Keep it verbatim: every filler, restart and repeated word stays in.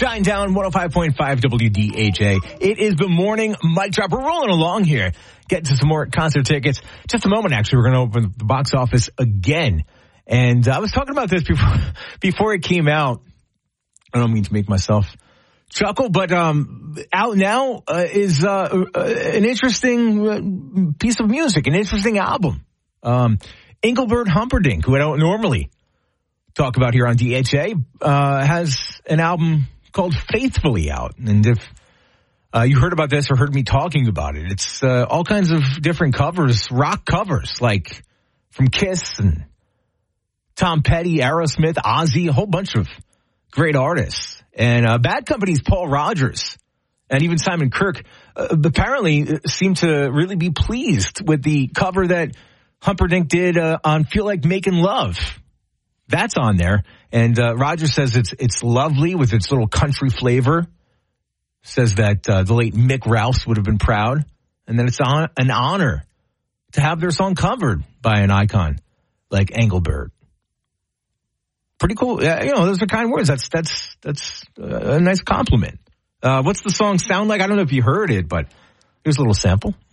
Shinedown, one oh five point five W D H A. It is the morning mic drop. We're rolling along here. Getting to some more concert tickets. Just a moment, actually, we're going to open the box office again. And I was talking about this before, before it came out. I don't mean to make myself chuckle, but um, out now uh, is uh, uh, an interesting piece of music, an interesting album. Um, Engelbert Humperdinck, who I don't normally talk about here on D H A, uh, has an album called Faithfully out. And if uh, you heard about this or heard me talking about it, it's uh, all kinds of different covers, rock covers, like from Kiss and Tom Petty, Aerosmith, Ozzy, a whole bunch of great artists. And uh, Bad Company's Paul Rodgers and even Simon Kirk uh, apparently seem to really be pleased with the cover that Humperdinck did uh, on Feel Like Making Love. That's on there. And uh, Rodgers says it's it's lovely with its little country flavor. Says that uh, the late Mick Rouse would have been proud. And that it's on, an honor to have their song covered by an icon like Engelbert. Pretty cool. Uh, you know, those are kind words. That's that's that's uh, a nice compliment. Uh, what's the song sound like? I don't know if you heard it, but here's a little sample.